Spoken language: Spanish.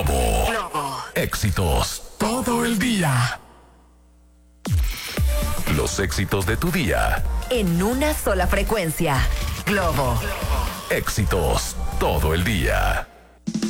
Globo. Éxitos todo el día. Los éxitos de tu día. En una sola frecuencia. Globo. Éxitos todo el día.